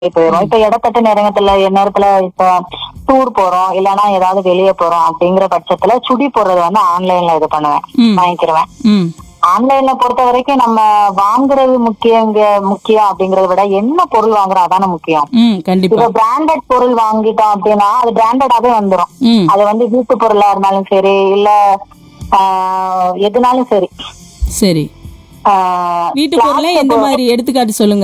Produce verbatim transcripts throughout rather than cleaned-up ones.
போயிடும். இப்ப இடத்தட்டு நேரத்துல நேரத்துல இப்ப டூர் போறோம் இல்லன்னா ஏதாவது வெளியே போறோம் அப்படிங்கிற பட்சத்துல சுடி போடுறது வந்து ஆன்லைன்ல இது பண்ணுவேன், ம் வாங்கிக்கிருவேன். ம் ஆன்லைன்ல பொறுத்த வரைக்கும் நம்ம வாங்குறது முக்கியம் முக்கியம் அப்படிங்கறத விட என்ன பொருள் வாங்குறோம் அதான முக்கியம். ம் கண்டிப்பா. இப்ப பிராண்டட் பொருள் வாங்கிட்டோம் அப்படின்னா அது பிராண்டடாவே வந்துரும். ம் அது வந்து வீட்டு பொருளா இருந்தாலும் சரி இல்ல ஆஹ் எதுனாலும் சரி. சரி. ஆஹ் வீட்டு பொருளை எந்த மாதிரி எடுத்துக்காட்டு சொல்லுங்க.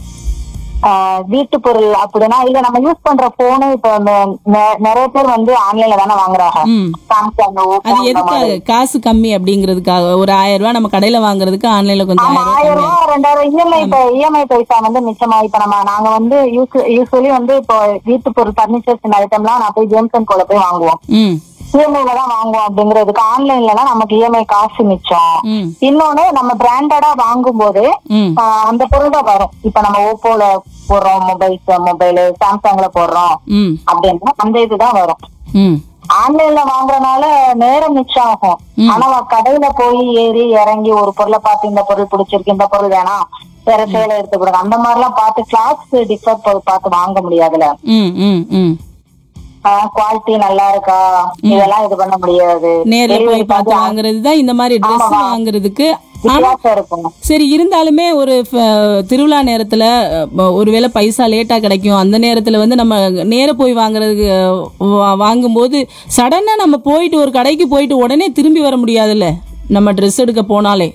ஆஹ் வீட்டு பொருள் அப்படின்னா இல்ல நம்ம யூஸ் பண்ற போனு இப்ப நெ- நிறைய பேர் வந்து ஆன்லைன்ல தானே வாங்குறாங்க. ம் சாம்சங், ஓப்போ அது இந்த மாதிரி. எதுக்காக? காசு கம்மி அப்படிங்கிறதுக்காக ஒரு ஆயிரம் ரூபாய் நம்ம கடையில வாங்குறதுக்கு ஆன்லைன்ல கொஞ்சம் ஆமா, ஆயிரம் ஆயிரம் ரூபாய் ரூபாய் ரெண்டாயிரம் இஎம்ஐ இஎம்ஐ பைசா வந்து மிச்சமா. இப்ப நம்ம நாங்க வந்து யூஸ்வலி வந்து இப்போ வீட்டு பொருள் பர்னிச்சர்ஸ் இந்த ஐட்டம்லாம் நான் போய் ஜேம்ஸ் அண்ட் கோல போய் வாங்குவோம். கம்மியா. ம் இஎம்ஐல தான் வாங்குவோம். அப்படிங்கறதுக்கு ஆன்லைன்லனா நமக்கு இஎம்ஐ காசு மிச்சம். ம் இன்னொன்னு நம்ம பிராண்டடா வாங்கும் போது ம் ஆஹ் அந்த பொருள் தான் வரும். இப்ப நம்ம ஓப்போல போடுறோம் மொபைல்ஸ் மொபைல் சாம்சங்ல போடுறோம் ம் அப்படின்னா அந்த இதுதான் வரும். ம் ஆன்லைன்ல வாங்குறதுனால நேரம் மிச்சம் ஆகும். ம். ஆனா கடையில போய் ஏறி இறங்கி ஒரு பொருளை பார்த்து இந்த பொருள் பிடிச்சிருக்கு இந்த பொருள் வேணாம் வேற சேலை எடுத்து கொடுங்க அந்த மாதிரி எல்லாம் பார்த்து கிளாஸ் டிஃபர் பார்த்து வாங்க முடியாதுல. ம் ம் ம் குவாலிட்டி நல்லா இருக்கா இதெல்லாம் இது பண்ண முடியாது. நேர்ல Delivery போய் பார்த்து வாங்குறது தான் இந்த மாதிரி ட்ரெஸ் ஆமா. வாங்குறதுக்கு. ஆனா வித்தியாசம் இருக்கும். சரி, இருந்தாலுமே ஒரு ஃப- திருவிழா நேரத்துல அஹ், ஒருவேளை பைசா லேட்டா கிடைக்கும். அந்த நேரத்துல வந்து நம்ம நேர போய் வாங்குறதுக்கு அஹ், வா- வாங்கும்போது சடனா நம்ம போயிட்டு ஒரு கடைக்கு போயிட்டு உடனே திரும்பி வர முடியாதுல்ல நம்ம ட்ரெஸ் எடுக்க போனாலே.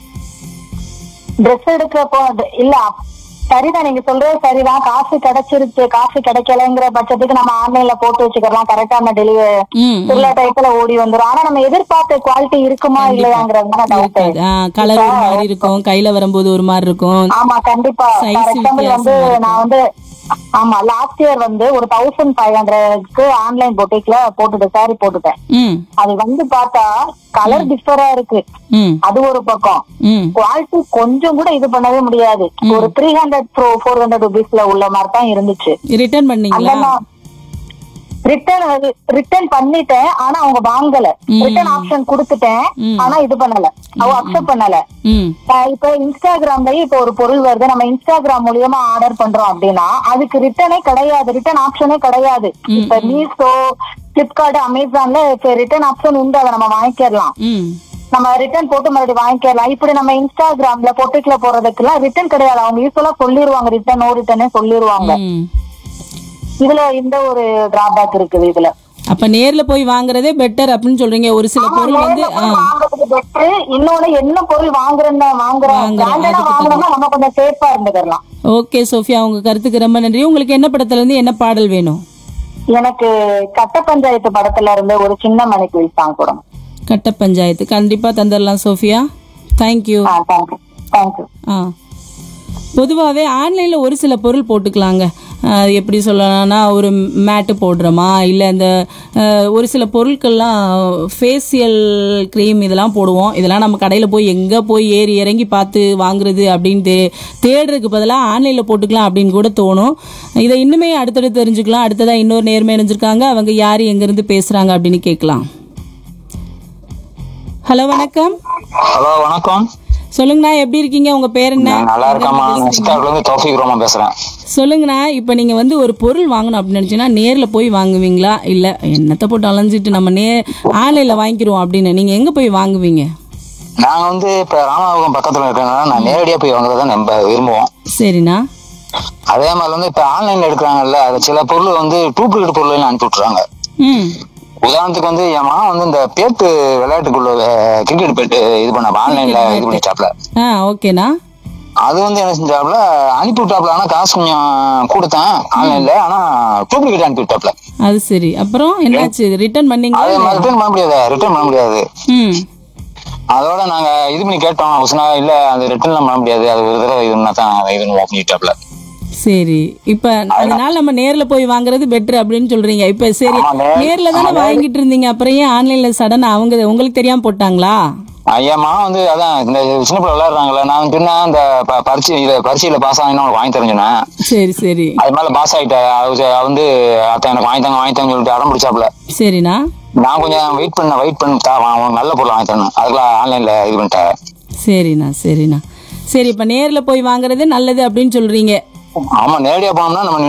ட்ரெஸ் எடுக்க போ இல்ல சரிதான், நீங்க சொல்றது சரிதான். காசு கிடைச்சிருச்சு காசு கிடைக்கலங்கிற பட்சத்துக்கு நம்ம ஆன்லைன்ல போட்டு வச்சுக்கலாம். கரெக்டான டெலிவரி ம் சில டைத்துல ஓடி வந்துரும். ஆனா நம்ம எதிர்பார்த்த குவாலிட்டி இருக்குமா இல்லையாங்கிறது டவுட். கலர் ஒரு மாதிரி இருக்கும், கையில வரும்போது ஒரு மாதிரி இருக்கும். ஆமா கண்டிப்பா. Size ஃபார் எக்ஸாம்பிள் வந்து வித்தியாசமா இருக்கும். நான் வந்து ஆமா லாஸ்ட் இயர் வந்து ஒரு தௌசண்ட் ஃபைவ் ஹண்ட்ரட்க்கு ஆன்லைன் பொட்டிக்ல போட்டுட்டேன், சாரி போட்டுட்டேன். ம் அது வந்து பார்த்தா கலர் டிஃபரா இருக்கு. ம் அது ஒரு பக்கம். ம் குவாலிட்டி கொஞ்சம் கூட இது பண்ணவே முடியாது. ஒரு three hundred bro four hundred ருபீஸ்ல உள்ள மாதிரி தான் இருந்துச்சு. ரிட்டர்ன் பண்ணீங்களா? ரிட்டர்ன் ரிட்டர்ன் பண்ணிட்டேன் ஆனா அவங்க வாங்கல. ரிட்டர்ன் ஆப்ஷன் கொடுத்துட்டேன் ஆனா இது பண்ணல, அவங்க அக்செப்ட் பண்ணல. ம் ஆஹ் இப்ப இன்ஸ்டாகிராம்லயே இப்ப ஒரு பொருள் வருது, நம்ம இன்ஸ்டாகிராம் மூலியமா ஆர்டர் பண்றோம் அப்படின்னா அதுக்கு ரிட்டர்னே கிடையாது, ரிட்டர்ன் ஆப்ஷனே கிடையாது. இப்ப மீஷோ, பிளிப்கார்ட், அமேசான்ல இப்ப ரிட்டர்ன் ஆப்ஷன் உண்டு, அதை நம்ம வாங்கிக்கலாம். ம் நம்ம ரிட்டர்ன் போட்டு மறுபடியும் வாங்கிக்கலாம். இப்படி நம்ம இன்ஸ்டாகிராம்ல பொட்டிக்ல போறதுக்கு எல்லாம் ரிட்டர்ன் கிடையாது. அவங்க யூஸ்வலா சொல்லிருவாங்க ரிட்டர்ன் நோ ரிட்டர்னே சொல்லிருவாங்க. ம் இதுல இந்த ஒரு டிராபேக் இருக்குது இதுல. அப்ப நேர்ல போய் வாங்குறதே பெட்டர் அப்படின்னு சொல்றீங்க. ஒரு சில பொருள் வந்து நேர்ல போய் வாங்குறது better. இன்னொன்னு என்ன பொருள் வாங்குறேன்னா வாங்குறோம் வாங்குறோம், பிராண்டடா அதுக்கு வாங்குறோம்னா நம்ம கொஞ்சம் சேஃபா இருந்துக்கலாம். ஓகே சோஃபியா, உங்க கருத்துக்கு ரொம்ப நன்றி. உங்களுக்கு என்ன படத்துல இருந்து என்ன பாடல் வேணும்? எனக்கு கட்ட பஞ்சாயத்து படத்துல இருந்து ஒரு சின்ன மணிக்கு சாங் போடும். கட்ட பஞ்சாயத்து கண்டிப்பா தந்துடலாம் சோஃபியா. தேங்க்யூ. Thank you thank you. ஆ பொதுவாகவே ஆன்லைனில் ஒரு சில பொருள் போட்டுக்கலாங்க. அது எப்படி சொல்லலாம்னா ஒரு மேட்டு போடுறோமா இல்லை இந்த அஹ், ஒரு சில பொருட்கள்லாம் ஃபேஷியல் க்ரீம் இதெல்லாம் போடுவோம். இதெல்லாம் நம்ம கடையில் போய் எங்கே போய் ஏறி இறங்கி பார்த்து வாங்குறது அப்படின்ட்டு தேடுறதுக்கு பதிலாக ஆன்லைனில் போட்டுக்கலாம் அப்படின்னு கூட தோணும். இதை இன்னுமே அடுத்தடுத்து தெரிஞ்சுக்கலாம். அடுத்ததாக இன்னொரு நேர்மை இணைஞ்சிருக்காங்க. அவங்க யார் எங்கேருந்து பேசுகிறாங்க அப்படின்னு கேட்கலாம். ஹலோ வணக்கம். ஹலோ வணக்கம். சொல்லுங்கண்ணா, எப்படி இருக்கீங்க? உங்க பேர் என்ன? நான் நல்லா இருக்கேம்மா. நான் சித்தார்ல இருந்து தௌஃபீக் ரோமா பேசுறேன். சொல்லுங்கண்ணா, இப்போ நீங்க வந்து ஒரு பொருள் வாங்கணும் அப்படின்னு நினைச்சீங்கன்னா நேர்ல போய் வாங்குவீங்களா இல்ல என்னத்தை போட்டு அலைஞ்சிட்டு நம்ம நே ஆன்லைன்ல வாங்கிக்கிறோம் அப்படின்னு நீங்க எங்க போய் வாங்குவீங்க? நாங்க வந்து இப்ப ராமநாதபுரம் பக்கத்துல இருக்கனால நான் நேரடியா போய் வாங்குறத நம்ம விரும்புவோம். சரிண்ணா. அதே மாதிரி வந்து இப்ப ஆன்லைன்ல எடுக்கிறாங்கல்ல, அது சில பொருள் வந்து டூப்ளிகேட் பொருள் அனுப்பி விட்டுறாங்க. ம் உதாரணத்துக்கு வந்து என் மகன் வந்து இந்த பேட்டு விளையாட்டுக்குள்ள கிரிக்கெட் பேட்டு இது பண்ண ஆன்லைன்ல இது பண்ணிட்டாப்ல. ஆ ஓகேண்ணா. அது வந்து என்ன செஞ்சாப்ல அனுப்பி விட்டாப்ல. ஆனா காசு கொஞ்சம் கொடுத்தேன் ஆன்லைன்ல, ஆனா டூப்ளிகேட் அனுப்பி விட்டாப்ல. அது சரி, அப்புறம் என்னாச்சு? ரிட்டர்ன் பண்ணீங்களா? அதே மாதிரி ரிட்டர்ன் பண்ண முடியாது, ரிட்டர்ன் பண்ண முடியாது. ம் அதோட நாங்க இது பண்ணி கேட்டோம். சொன்னா இல்ல அது ரிட்டர்ன் பண்ண முடியாது, அது ஒரு தடவை இதுனா தான் இது பண்ணிட்டாப்ல. சரி, இப்ப அதனால நம்ம நேர்ல போய் வாங்குறது பெட்டர் அப்படின்னு சொல்றீங்க. இப்ப சரி, ஆமா, நேர்- நேர்ல தானே ஆமா, வாங்கிட்டு இருந்தீங்க, அப்புறம் ஏன் ஆன்லைன்ல சடனா அவங்க உங்களுக்கு தெரியாம போட்டாங்களா? ஐயாமா வந்து அதான் இந்த சின்ன பிள்ளை விளையாடுறாங்கல்ல, நான் பின்ன இந்த ப- பரீட்சை இத பரீட்சையில பாஸ் ஆகினா அவனுக்கு வாங்கி தரேன். சரி சரி அது மேல பாஸ் ஆயிட்டா அவ வந்து அத்தை எனக்கு வாங்கி தாங்க வாங்கி தாங்க சொல்லிட்டு அடம் பிடிச்சாப்ல. சரிண்ணா. நான் கொஞ்சம் வெயிட் பண்ண வெயிட் பண்ணி தா அவன் நல்ல பொருள் வாங்கி தரணும், அதுக்கெல்லாம் ஆன்லைன்ல இது பண்ணிட்டேன். சரிண்ணா சரிண்ணா. சரி, இப்ப நேர்ல போய் வாங்குறது நல்லது அப்படின்னு சொல்றீங்க. ஆமா நேரடியா போனோம்னா நம்ம